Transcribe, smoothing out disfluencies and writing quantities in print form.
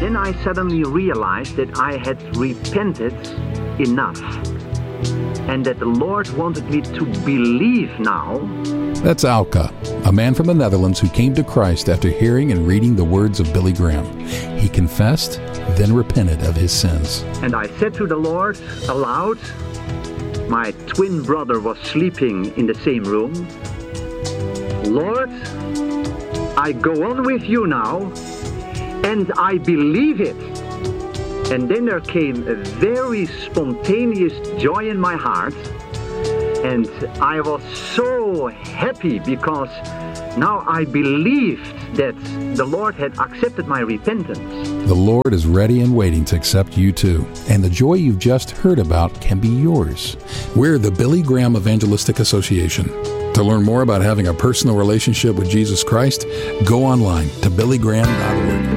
then I suddenly realized that I had repented enough, and that the Lord wanted me to believe now. That's Alka, a man from the Netherlands who came to Christ after hearing and reading the words of Billy Graham. He confessed, then repented of his sins. And I said to the Lord aloud, my twin brother was sleeping in the same room, Lord, I go on with you now, and I believe it. And then there came a very spontaneous joy in my heart, and I was so happy because now I believed that the Lord had accepted my repentance. The Lord is ready and waiting to accept you too, and the joy you've just heard about can be yours. We're the Billy Graham Evangelistic Association. To learn more about having a personal relationship with Jesus Christ, go online to billygraham.org.